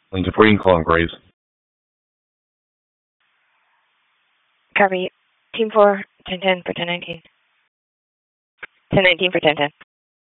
Lanes of 4, you can call on Graves. Copy. Team 4, 10-10 for 10-19. 10-19 for 10-10.